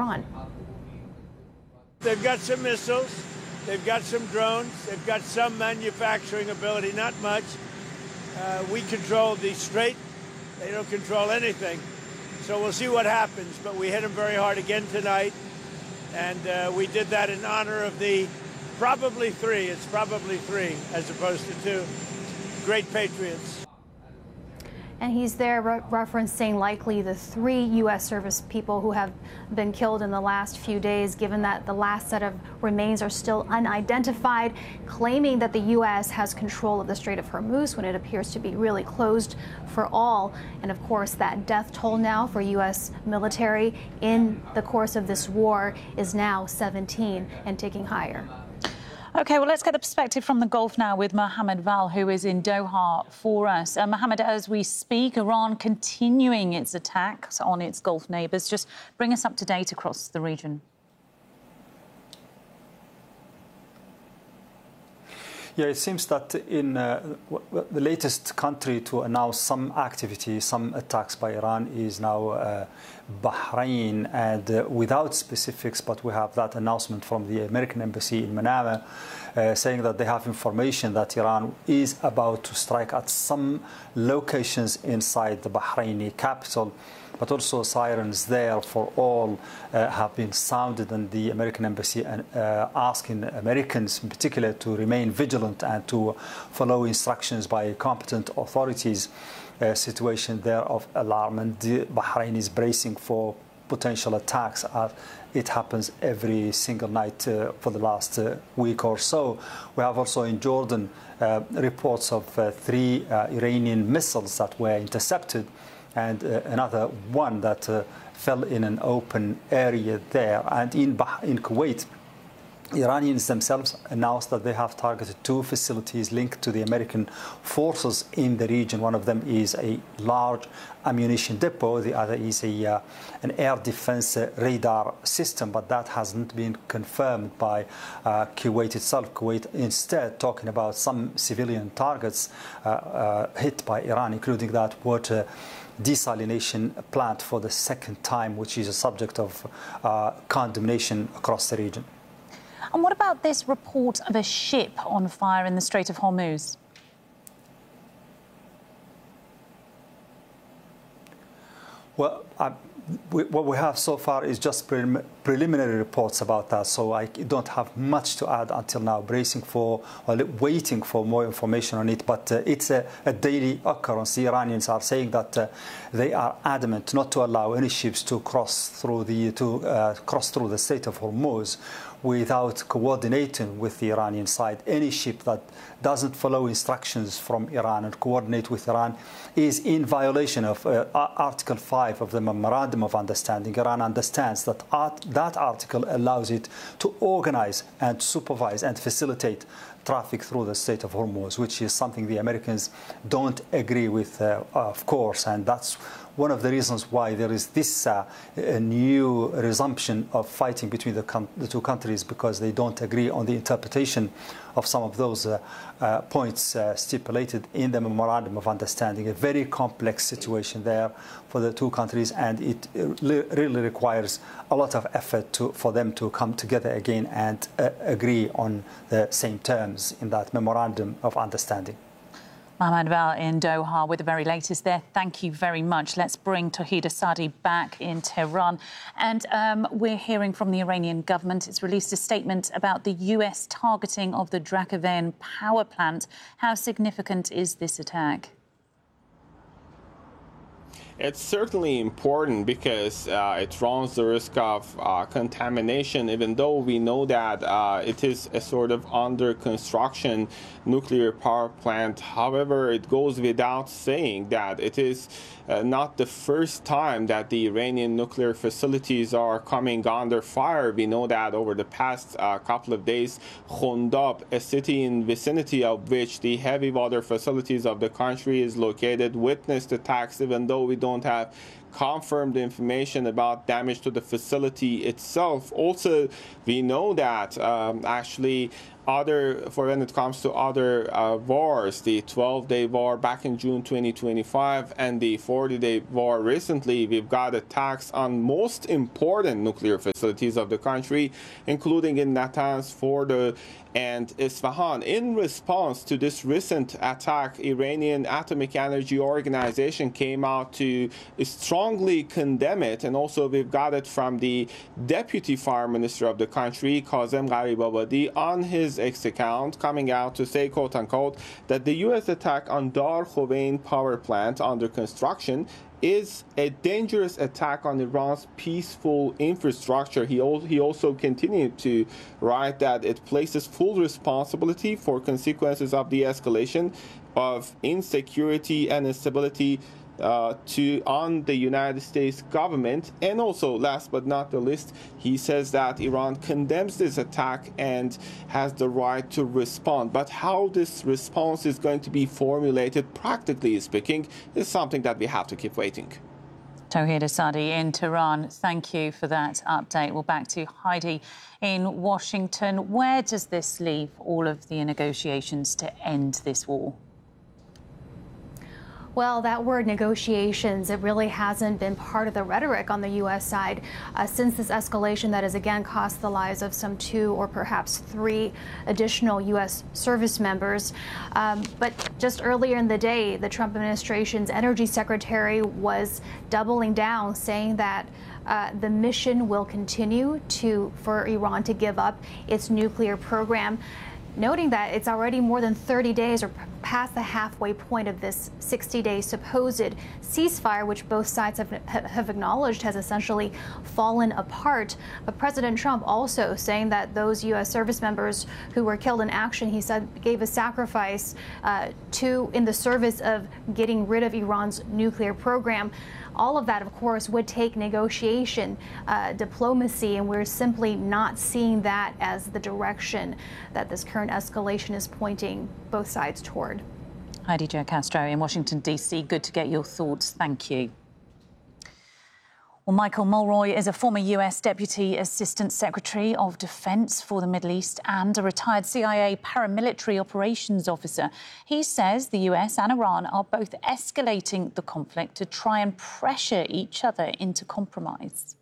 Iran. They've got some missiles, they've got some drones, they've got some manufacturing ability, not much. We control the Strait. They don't control anything. So we'll see what happens, but we hit them very hard again tonight. And we did that in honor of the probably three as opposed to two great patriots. And he's there referencing likely the 3 U.S. service people who have been killed in the last few days, given that the last set of remains are still unidentified, claiming that the U.S. has control of the Strait of Hormuz when it appears to be really closed for all. And of course, that death toll now for U.S. military in the course of this war is now 17 and ticking higher. OK, well, let's get the perspective from the Gulf now with Mohammed Val, who is in Doha for us. Mohammed, as we speak, Iran continuing its attacks on its Gulf neighbours. Just bring us up to date across the region. Yeah, it seems that in the latest country to announce some activity, some attacks by Iran is now Bahrain, and without specifics, but we have that announcement from the American embassy in Manama saying that they have information that Iran is about to strike at some locations inside the Bahraini capital. But also sirens there for all have been sounded, and the American embassy asking Americans in particular to remain vigilant and to follow instructions by competent authorities. Situation there of alarm, and Bahrain is bracing for potential attacks. It happens every single night for the last week or so. We have also in Jordan reports of 3 Iranian missiles that were intercepted, and another one that fell in an open area there. And in Kuwait, Iranians themselves announced that they have targeted 2 facilities linked to the American forces in the region. One of them is a large ammunition depot. The other is an air defense radar system, but that hasn't been confirmed by Kuwait itself. Kuwait instead talking about some civilian targets hit by Iran, including that water desalination plant for the second time, which is a subject of condemnation across the region. And what about this report of a ship on fire in the Strait of Hormuz? Well, what we have so far is just preliminary reports about that, so I don't have much to add until now, waiting for more information on it. But it's a daily occurrence. The Iranians are saying that they are adamant not to allow any ships to cross through the Strait of Hormuz without coordinating with the Iranian side. Any ship that doesn't follow instructions from Iran and coordinate with Iran is in violation of Article 5 of the Memorandum of Understanding. Iran understands that that article allows it to organize and supervise and facilitate traffic through the Strait of Hormuz, which is something the Americans don't agree with, of course, and that's one of the reasons why there is this new resumption of fighting between the 2 countries, because they don't agree on the interpretation of some of those points stipulated in the Memorandum of Understanding. A very complex situation there for the 2 countries, and it really requires a lot of effort for them to come together again and agree on the same terms in that Memorandum of Understanding. Mohammed Val in Doha with the very latest there. Thank you very much. Let's bring Tawhid Asadi back in Tehran. And we're hearing from the Iranian government. It's released a statement about the US targeting of the Drakovan power plant. How significant is this attack? It's certainly important because it runs the risk of contamination, even though we know that it is a sort of under construction nuclear power plant. However, it goes without saying that it is not the first time that the Iranian nuclear facilities are coming under fire. We know that over the past couple of days, Khundab, a city in vicinity of which the heavy water facilities of the country is located, witnessed attacks, even though we don't have confirmed information about damage to the facility itself. Also, we know that actually for when it comes to other wars, the 12-day war back in June 2025 and the 40-day war recently, we've got attacks on most important nuclear facilities of the country, including in Natanz, Fordo, and Isfahan. In response to this recent attack, Iranian Atomic Energy Organization came out to strongly condemn it, and also we've got it from the Deputy Foreign Minister of the country, Kazem Gharibabadi, on his X account, coming out to say, quote-unquote, that the U.S. attack on Dar Khovein power plant under construction is a dangerous attack on Iran's peaceful infrastructure. He also continued to write that it places full responsibility for consequences of the escalation of insecurity and instability on the United States government. And also, last but not the least, he says that Iran condemns this attack and has the right to respond. But how this response is going to be formulated, practically speaking, is something that we have to keep waiting. Tawhid Asadi in Tehran, thank you for that update. Well, back to Heidi in Washington. Where does this leave all of the negotiations to end this war? Well, that word negotiations, it really hasn't been part of the rhetoric on the U.S. side since this escalation that has again cost the lives of some 2 or perhaps 3 additional U.S. service members. But just earlier in the day, the Trump administration's energy secretary was doubling down, saying that the mission will continue for Iran to give up its nuclear program, noting that it's already more than 30 days or past the halfway point of this 60-day supposed ceasefire, which both sides have acknowledged has essentially fallen apart. But President Trump also saying that those U.S. service members who were killed in action, he said, gave a sacrifice in the service of getting rid of Iran's nuclear program. All of that, of course, would take negotiation, diplomacy, and we're simply not seeing that as the direction that this current escalation is pointing both sides toward. Heidi Jo Castro in Washington, D.C. Good to get your thoughts. Thank you. Well, Michael Mulroy is a former U.S. Deputy Assistant Secretary of Defense for the Middle East and a retired CIA paramilitary operations officer. He says the U.S. and Iran are both escalating the conflict to try and pressure each other into compromise.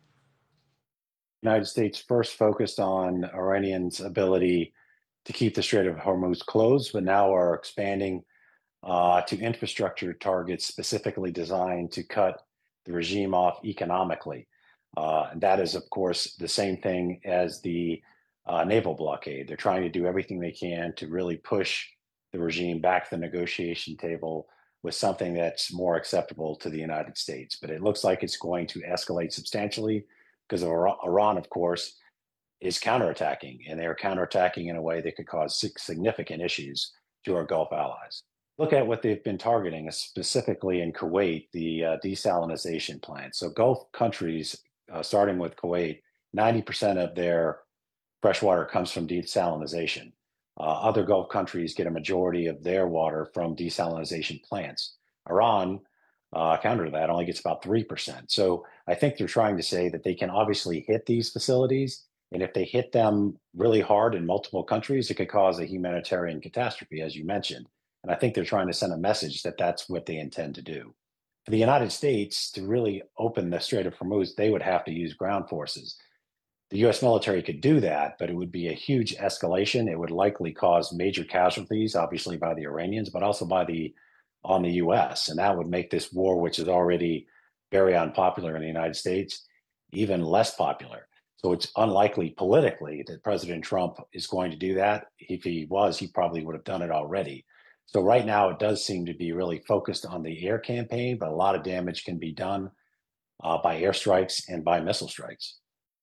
The United States first focused on Iranians' ability to keep the Strait of Hormuz closed, but now are expanding to infrastructure targets specifically designed to cut the regime off economically. And that is, of course, the same thing as the naval blockade. They're trying to do everything they can to really push the regime back to the negotiation table with something that's more acceptable to the United States. But it looks like it's going to escalate substantially because of Iran, of course, is counterattacking, and they are counterattacking in a way that could cause significant issues to our Gulf allies. Look at what they've been targeting, specifically in Kuwait, the desalination plant. So Gulf countries, starting with Kuwait, 90% of their fresh water comes from desalination. Other Gulf countries get a majority of their water from desalination plants. Iran, counter to that, only gets about 3%. So I think they're trying to say that they can obviously hit these facilities, and if they hit them really hard in multiple countries, it could cause a humanitarian catastrophe, as you mentioned. And I think they're trying to send a message that that's what they intend to do. For the United States to really open the Strait of Hormuz, they would have to use ground forces. The U.S. military could do that, but it would be a huge escalation. It would likely cause major casualties, obviously by the Iranians, but also on the U.S. And that would make this war, which is already very unpopular in the United States, even less popular. So it's unlikely politically that President Trump is going to do that. If he was, he probably would have done it already. So right now, it does seem to be really focused on the air campaign, but a lot of damage can be done by airstrikes and by missile strikes.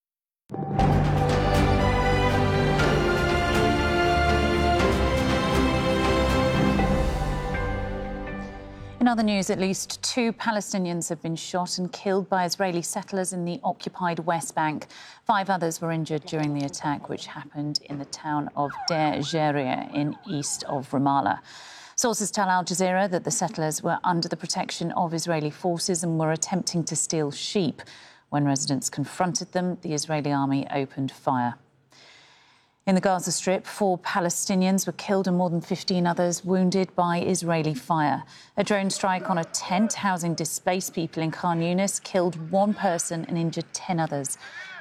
In other news, at least 2 Palestinians have been shot and killed by Israeli settlers in the occupied West Bank. 5 others were injured during the attack, which happened in the town of Deir Jeria in east of Ramallah. Sources tell Al Jazeera that the settlers were under the protection of Israeli forces and were attempting to steal sheep. When residents confronted them, the Israeli army opened fire. In the Gaza Strip, 4 Palestinians were killed and more than 15 others wounded by Israeli fire. A drone strike on a tent housing displaced people in Khan Yunis killed 1 person and injured 10 others.